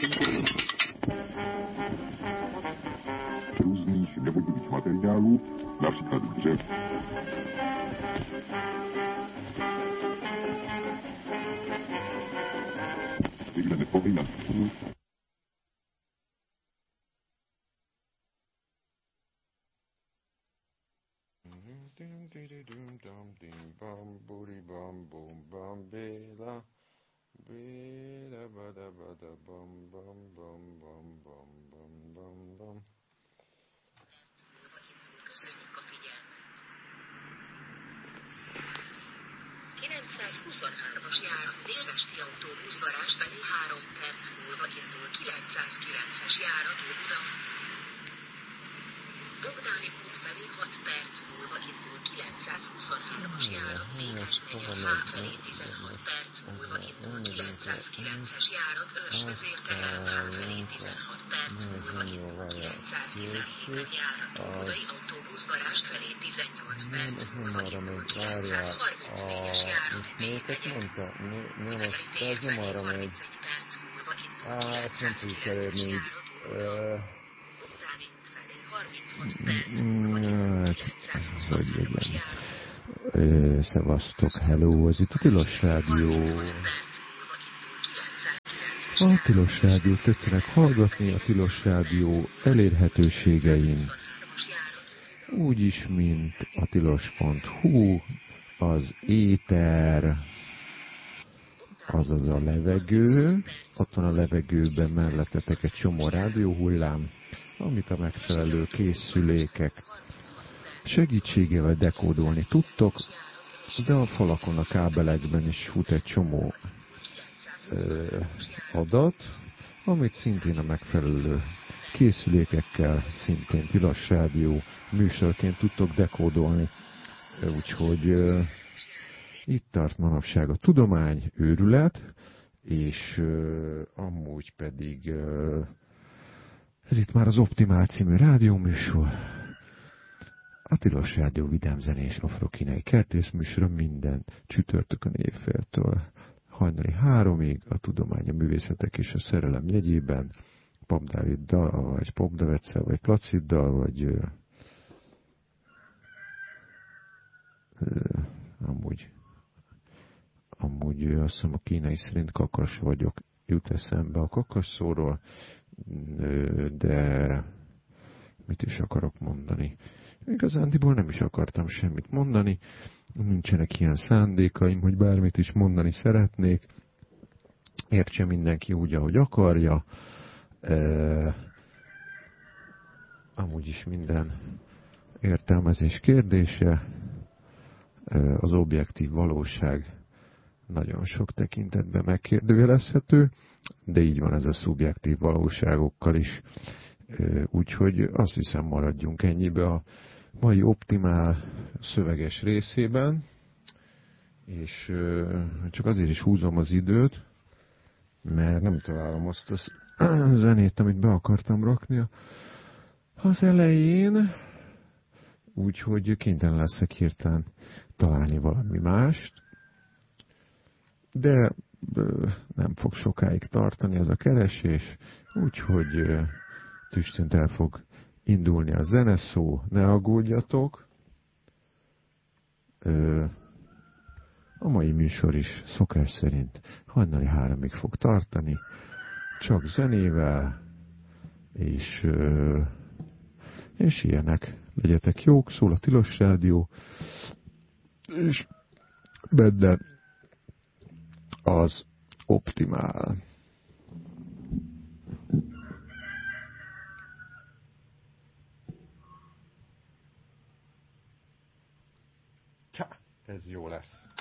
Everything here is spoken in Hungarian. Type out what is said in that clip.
Różnych niewątpliwych materiałów, na przykład drzew. Wyglądy powinna Köszönjük a figyelmet. 923-as járat délpesti autóbusz Varázs felé 3 perc múlva indul. 909-es járat Óbuda. Bogdáni út felé 6 perc múlva indul. 923-as járat Békás megye H felé 16 perc múlva indul. 909-es járat Őrs vezértere H felé 16 perc múlva indul. 917-es járat Óbudai autóbusz Varázs felé 18 perc múlva indul. 934-es járat Mély megye. Egertér felé 31 perc múlva indul. 909-es járat Óbuda. Bogdáni út felé 36 perc múlva indul. 924-es járat. Szevasztok, hello, ez itt a Tilos Rádió. A Tilos Rádiót tetszenek hallgatni, a Tilos Rádió elérhetőségein, úgyis, mint a tilos.hu, az éter, azaz a levegő, ott van a levegőben mellettetek egy csomó rádióhullám, amit a megfelelő készülékek segítségével dekódolni tudtok, de a falakon, a kábelekben is fut egy csomó adat, amit szintén a megfelelő készülékekkel, szintén Tilos Rádió műsorként tudtok dekódolni. Úgyhogy itt tart manapság a tudomány, őrület, és amúgy pedig ez itt már az Optimál című rádióműsor. A Tilos Rádió vidámzenés afrokinai kertészműsora minden csütörtökön éjféltől hajnali 3-ig, a tudomány, a művészetek és a szerelem jegyében, Pap Dáviddal, vagy Pop Davetszel, vagy Placiddal, vagy amúgy azt hiszem a kínai szerint kakas vagyok, jut eszembe a kakas szóról, de mit is akarok mondani? Igazándiból nem is akartam semmit mondani, nincsenek ilyen szándékaim, hogy bármit is mondani szeretnék, értse mindenki úgy, ahogy akarja, amúgy is minden értelmezés kérdése, az objektív valóság nagyon sok tekintetben megkérdőjelezhető, de így van ez a szubjektív valóságokkal is, úgyhogy azt hiszem maradjunk ennyibe a mai Optimál szöveges részében, és csak azért is húzom az időt, mert nem találom azt a zenét, amit be akartam rakni az elején, úgyhogy kénytelen leszek hirtelen találni valami mást, de nem fog sokáig tartani ez a keresés, úgyhogy tüstént el fog indulni a zeneszó, ne aggódjatok. A mai műsor is szokás szerint hajnali 3-ig fog tartani, csak zenével, és ilyenek. Legyetek jók, szól a Tilos Rádió, és benne az Optimál. Ez jó lesz.